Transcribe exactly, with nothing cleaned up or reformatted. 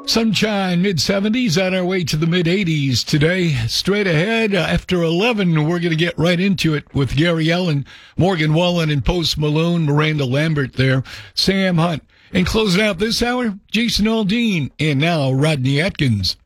Sunshine, mid seventies, on our way to the mid eighties today. Straight ahead, uh, after eleven, we're going to get right into it with Gary Ellen, Morgan Wallen, and Post Malone, Miranda Lambert there, Sam Hunt. And closing out this hour, Jason Aldean, and now Rodney Atkins.